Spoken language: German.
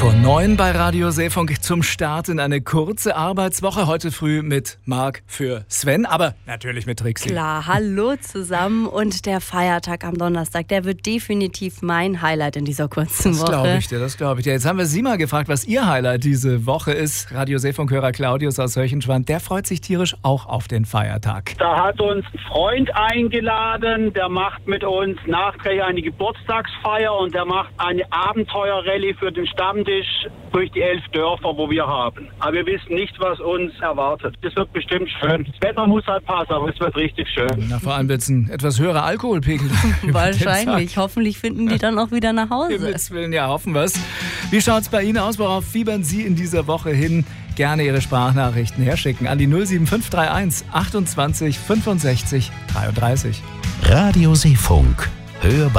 5:09 bei Radio Seefunk zum Start in eine kurze Arbeitswoche. Heute früh mit Marc für Sven, aber natürlich mit Trixi. Klar, hallo zusammen. Und der Feiertag am Donnerstag, der wird definitiv mein Highlight in dieser kurzen Woche. Das glaube ich dir. Jetzt haben wir Sie mal gefragt, was Ihr Highlight diese Woche ist. Radio Seefunk-Hörer Claudius aus Hörchenschwand, der freut sich tierisch auch auf den Feiertag. Da hat uns ein Freund eingeladen, der macht mit uns nachträglich eine Geburtstagsfeier und der macht eine Abenteuerrallye für den Stammtisch durch die 11 Dörfer, wo wir haben. Aber wir wissen nicht, was uns erwartet. Das wird bestimmt schön. Das Wetter muss halt passen, aber es wird richtig schön. Na, vor allem wird es ein etwas höherer Alkoholpegel. Wahrscheinlich. Hoffentlich finden die dann auch wieder nach Hause. Himmels Willen, ja, hoffen wir's. Wie schaut's bei Ihnen aus? Worauf fiebern Sie in dieser Woche hin? Gerne Ihre Sprachnachrichten herschicken an die 07531 28 65 33. Radio Seefunk. Hörbar.